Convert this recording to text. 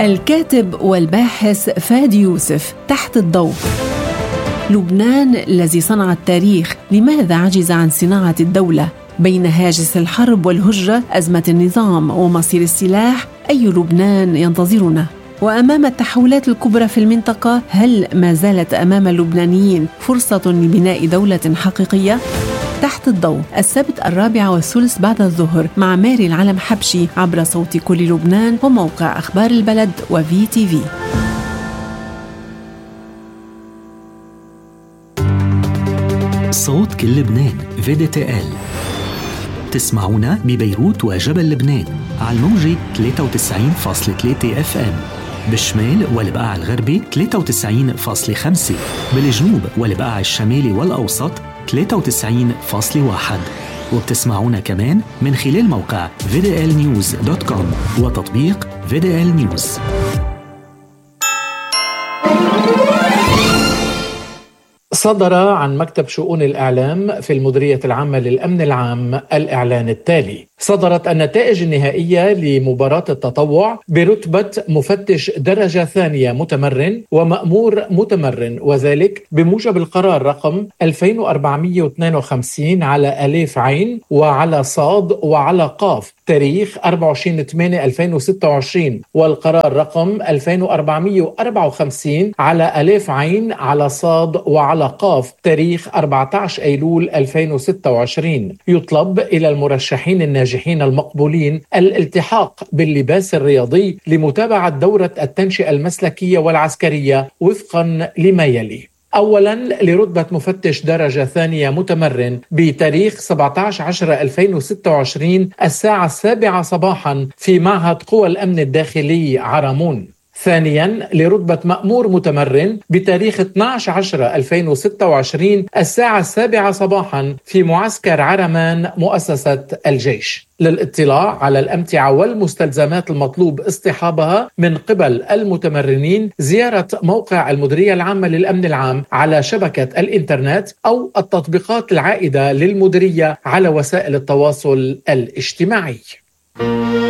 الكاتب والباحث فادي يوسف تحت الضوء. لبنان الذي صنع التاريخ لماذا عجز عن صناعة الدولة؟ بين هاجس الحرب والهجرة، أزمة النظام ومصير السلاح، أي لبنان ينتظرنا؟ وأمام التحولات الكبرى في المنطقة، هل ما زالت أمام اللبنانيين فرصة لبناء دولة حقيقية؟ تحت الضوء السبت 4:30 بعد الظهر مع ماري العلم حبشي عبر صوت كل لبنان وموقع أخبار البلد وفي تي في. صوت كل لبنان VDTL. تسمعونا ببيروت وجبل لبنان على الموجة 93.3 FM، بالشمال والبقاع الغربي 93.5، بالجنوب والبقاع الشمالي والأوسط 93.1، وبتسمعونا كمان من خلال موقع VDLnews.com وتطبيق VDL News. صدر عن مكتب شؤون الإعلام في المديرية العامة للأمن العام الإعلان التالي: صدرت النتائج النهائية لمباراة التطوع برتبة مفتش درجة ثانية متمرن ومأمور متمرن، وذلك بموجب القرار رقم 2452 على ألف عين وعلى صاد وعلى قاف تاريخ 24/8/2026، والقرار رقم 2454 على ألف عين على صاد وعلى قاف تاريخ 14 أيلول 2026. يطلب إلى المرشحين الناجحين المقبولين الالتحاق باللباس الرياضي لمتابعة دورة التنشئة المسلكية والعسكرية وفقا لما يلي: أولاً، لرتبة مفتش درجة ثانية متمرن بتاريخ 17/10/2026 الساعة 7 صباحاً في معهد قوى الأمن الداخلي عرمون. ثانياً، لرتبة مأمور متمرن بتاريخ 12/10/2026 الساعة 7 صباحاً في معسكر عرمان مؤسسة الجيش. للاطلاع على الأمتعة والمستلزمات المطلوب اصطحابها من قبل المتمرنين، زيارة موقع المديرية العامة للأمن العام على شبكة الإنترنت أو التطبيقات العائدة للمديرية على وسائل التواصل الاجتماعي.